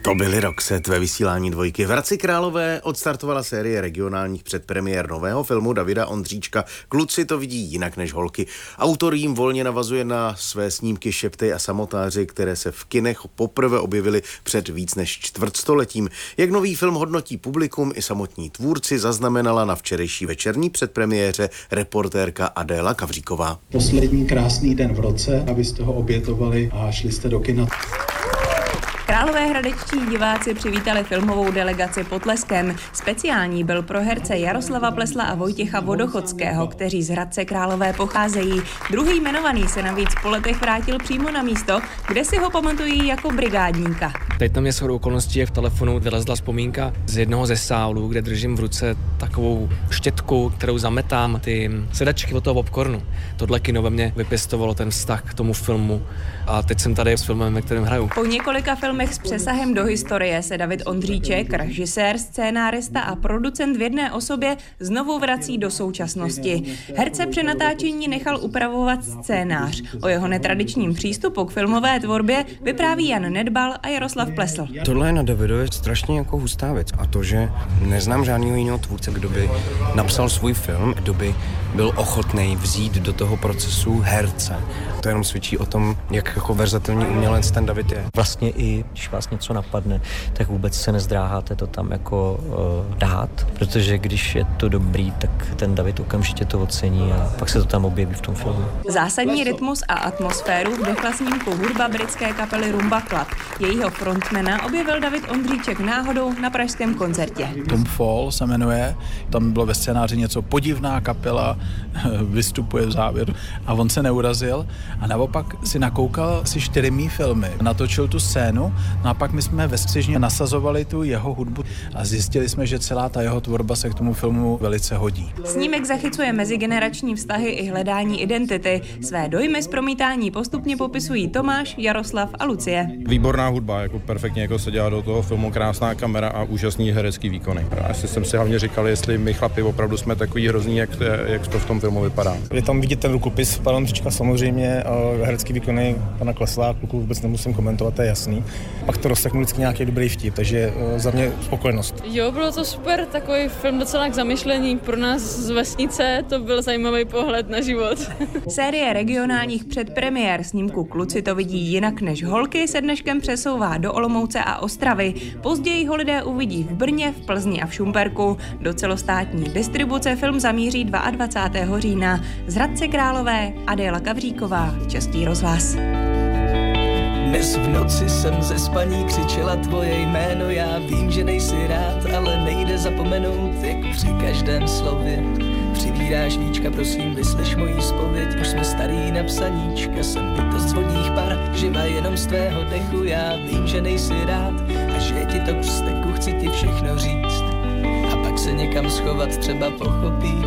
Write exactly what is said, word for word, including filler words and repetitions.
To byly Roxette ve vysílání Dvojky. V Hradci Králové odstartovala série regionálních předpremiér nového filmu Davida Ondříčka Kluci to vidí jinak než holky. Autor jím volně navazuje na své snímky Šeptej a samotáři, které se v kinech poprvé objevily před víc než čtvrtstoletím. Jak nový film hodnotí publikum i samotní tvůrci, zaznamenala na včerejší večerní předpremiéře reportérka Adéla Kavříková. Poslední krásný den v roce, abyste ho obětovali a šli jste do kina. Královéhradečtí diváci přivítali filmovou delegaci potleskem. Speciální byl pro herce Jaroslava Plesla a Vojtěcha Vodochodského, kteří z Hradce Králové pocházejí. Druhý jmenovaný se navíc po letech vrátil přímo na místo, kde si ho pamatují jako brigádníka. Teď tam je shodou okolností, je v telefonu vylezla vzpomínka z jednoho ze sálů, kde držím v ruce takovou štětku, kterou zametám ty sedačky od toho popcornu. Tohle kino ve mně vypěstovalo ten vztah k tomu filmu a teď jsem tady s filmem, ve kterém hraju. Po několika filmech s přesahem do historie se David Ondříček, režisér, scénárista a producent v jedné osobě, znovu vrací do současnosti. Herce při natáčení nechal upravovat scénář. O jeho netradičním přístupu k filmové tvorbě vypráví Jan Nedbal a Jaroslav Plesl. Tohle je na Davidově strašně jako hustá věc a to, že neznám žádného jiného tvůrce, kdo by napsal svůj film, kdo by byl ochotný vzít do toho procesu herce. To jenom svědčí o tom, jak jako verzatilní umělec ten David je. Vlastně i když vás něco napadne, tak vůbec se nezdráháte to tam jako uh, dát, protože když je to dobrý, tak ten David okamžitě to ocení a pak se to tam objeví v tom filmu. Zásadní rytmus a atmosféru vdechla snímku hudba britské kapely Rumba Club. Jejího frontmana objevil David Ondříček náhodou na pražském koncertě. Tom Fall se jmenuje, tam bylo ve scénáři něco podivná kapela, vystupuje v závěru a on se neurazil a naopak si nakoukal si čtyři mý filmy, natočil tu scénu, no a pak my jsme ve střižně nasazovali tu jeho hudbu a zjistili jsme, že celá ta jeho tvorba se k tomu filmu velice hodí. Snímek zachycuje mezigenerační vztahy i hledání identity. Své dojmy z promítání postupně popisují Tomáš, Jaroslav a Lucie. Výborná hudba, jako perfektně jako se dělá do toho filmu, krásná kamera a úžasný herecký výkony. Asi jsem si hlavně říkal, jestli my chlapi opravdu jsme takový hrozný, jak, jak to v tom filmu vypadá. Je tam vidět ten rukopis pana Ondříčka samozřejmě, a herecký výkony pana Klesla, kluku vůbec nemusím komentovat, to je jasný. Pak to rozseknu vždycky nějaký dobrý vtip, takže za mě spokojenost. Jo, bylo to super, takový film docela k zamyšlení. Pro nás z vesnice to byl zajímavý pohled na život. Série regionálních předpremiér snímku Kluci to vidí jinak než holky se dneškem přesouvá do Olomouce a Ostravy. Později ho lidé uvidí v Brně, v Plzni a v Šumperku. Do celostátní distribuce film zamíří dvacátého druhého října. Z Hradce Králové Adéla Kavříková, Český rozhlas. Dnes v noci jsem ze spaní křičela tvoje jméno, já vím, že nejsi rád, ale nejde zapomenout, jak při každém slově přivíráš víčka, prosím, vyslyš mojí zpověď, už jsme starý na psaníčka, jsem bytost z vodních par, živa jenom z tvého dechu, já vím, že nejsi rád a že ti to k vzteku chci ti všechno říct a pak se někam schovat třeba pochopí.